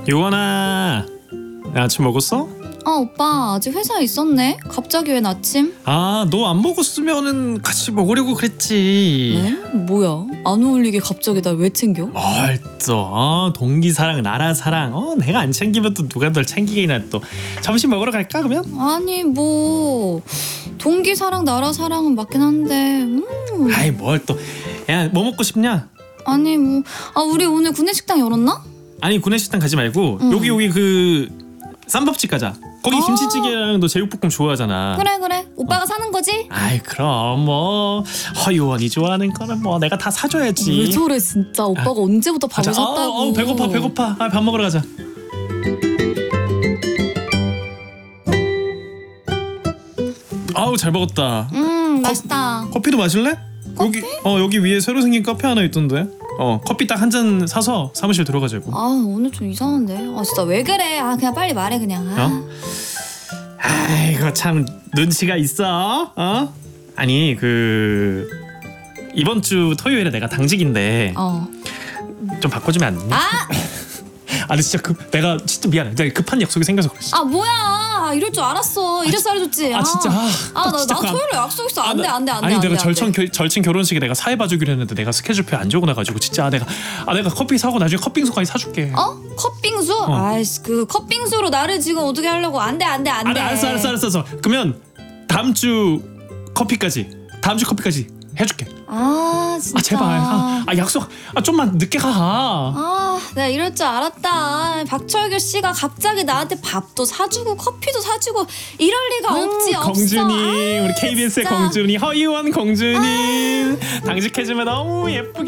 요원아, 아침 먹었어? 아 오빠 아직 회사에 있었네? 갑자기 웬 아침? 아, 너 안 먹었으면은 같이 먹으려고 그랬지. 네? 뭐야? 안 어울리게 갑자기 날 왜 챙겨? 또 동기 사랑, 나라 사랑. 내가 안 챙기면 또 누가 널 챙기기나. 또 점심 먹으러 갈까 그러면? 아니 뭐 동기 사랑 나라 사랑은 맞긴 한데 아이 뭘 또. 야, 뭐 먹고 싶냐? 아니 뭐 우리 오늘 구내식당 열었나? 아니 구내식당 가지 말고 응. 여기 그 쌈밥집 가자. 거기 아. 김치찌개랑 너 제육볶음 좋아하잖아. 그래 오빠가 사는 거지? 아이 그럼 뭐 허유원이 좋아하는 거는 뭐 내가 다 사줘야지. 왜 저래 진짜 오빠가 언제부터 밥을 가자. 샀다고. 배고파. 밥 먹으러 가자. 아우 잘 먹었다. 맛있다. 커피도 마실래? 커피? 여기 위에 새로 생긴 카페 하나 있던데. 커피 딱 한 잔 사서 사무실 들어가자고. 오늘 좀 이상한데. 진짜 왜 그래? 그냥 빨리 말해 그냥. 아이고 참 눈치가 있어. 아니 그 이번 주 토요일에 내가 당직인데 좀 바꿔주면 안 되냐? 아니 진짜 내가 진짜 미안해. 내가 급한 약속이 생겨서 그랬어. 뭐야? 이럴 줄 알았어. 이래서 잘해줬지. 진짜. 나 진짜 토요일에 약속 있어. 안 돼. 아니 내가 절친 결혼식에 내가 사회 봐주기로 했는데 내가 스케줄표 안 적어놔가지고 진짜 내가 커피 사고 나중에 컵빙수까지 사줄게. 컵빙수? 아이씨 그 컵빙수로 나를 지금 어떻게 하려고? 안 돼. 알았어. 그러면 다음 주 커피까지 해줄게. 진짜. 제발. 약속. 좀만 늦게 가. 내가 이럴 줄 알았다. 박철규 씨가 갑자기 나한테 밥도 사주고 커피도 사주고 이럴 리가 없지. 공주님, 우리 KBS의 진짜. 공주님, 허유원 공주님 당직해주면 너무 예쁘게.